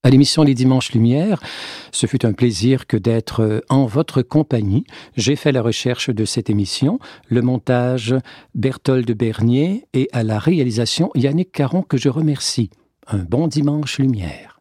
À l'émission Les Dimanches Lumière, ce fut un plaisir que d'être en votre compagnie. J'ai fait la recherche de cette émission, le montage Berthold Bernier et à la réalisation Yannick Caron que je remercie. Un bon dimanche lumière.